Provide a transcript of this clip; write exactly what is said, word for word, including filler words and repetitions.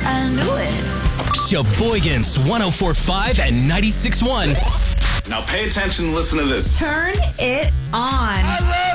I knew it. Sheboygan's one oh four point five and ninety-six point one. Now pay attention and listen to this. Turn it on. I love